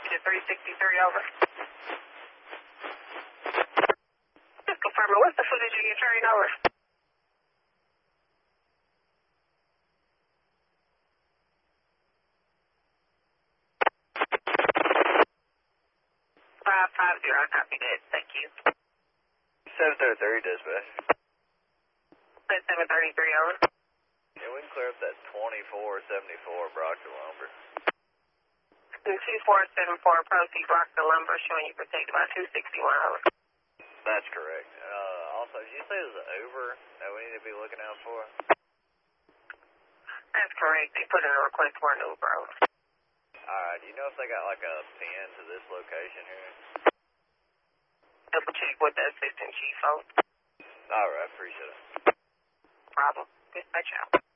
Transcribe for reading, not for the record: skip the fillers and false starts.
to 363 over. Just confirming, what's the footage of your train over? I copy that. Thank you. 733 dispatch. 733 over. Yeah, we can clear up that 2474 Brockton Lumber. 2474 proceed Brockton Lumber showing you protected by 261 over. That's correct. Also, did you say there's an Uber that we need to be looking out for? That's correct. They put in a request for an Uber over. Alright, do you know if they got like a pin to this location here? Double check with the assistant chief. Alright, appreciate it. Problem. Dispatch out.